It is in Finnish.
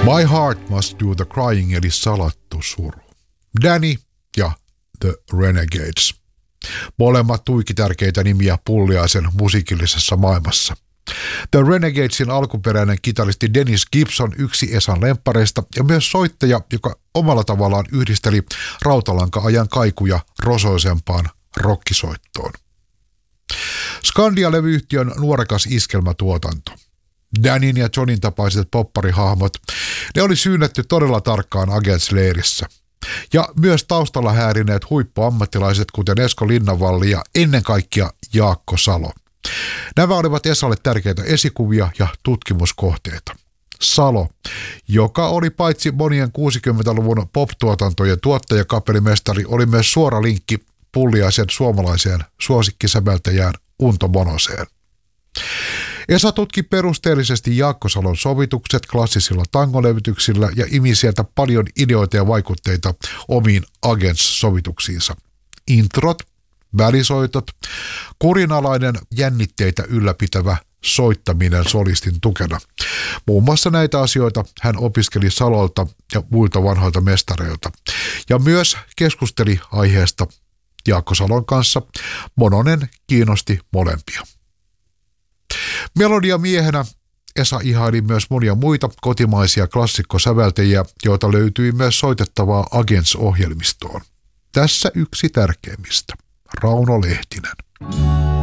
My Heart Must Do the Crying eli salattu suru. Danny ja The Renegades. Molemmat tuiki tärkeitä nimiä Pulliaisen musiikillisessa maailmassa. The Renegadesin alkuperäinen kitaristi Dennis Gibson yksi Esan lemppareista ja myös soittaja, joka omalla tavallaan yhdisteli rautalanka-ajan kaikuja rosoisempaan rockisoittoon. Skandia-levyyhtiön nuorekas iskelmätuotanto. Danin ja Johnin tapaiset popparihahmot, ne oli syynnetty todella tarkkaan Agents-leirissä. Ja myös taustalla häärineet huippuammattilaiset kuten Esko Linnanvalli ja ennen kaikkea Jaakko Salo. Nämä olivat Esalle tärkeitä esikuvia ja tutkimuskohteita. Salo, joka oli paitsi monien 60-luvun pop-tuotantojen tuottajakapellimestari, oli myös suora linkki Pulliaisen suomalaiseen suosikkisäveltäjään Unto Monoseen. Esa tutki perusteellisesti Jaakko Salon sovitukset klassisilla tangolevytyksillä ja imi sieltä paljon ideoita ja vaikutteita omiin Agents-sovituksiinsa. Introt, välisoitot, kurinalainen jännitteitä ylläpitävä soittaminen solistin tukena. Muun muassa näitä asioita hän opiskeli Salolta ja muilta vanhoilta mestareilta. Ja myös keskusteli aiheesta Jaakko Salon kanssa. Mononen kiinnosti molempia. Melodiamiehenä Esa ihaili myös monia muita kotimaisia klassikkosäveltäjiä, joita löytyi myös soitettavaa Agents-ohjelmistoon. Tässä yksi tärkeimmistä, Rauno Lehtinen.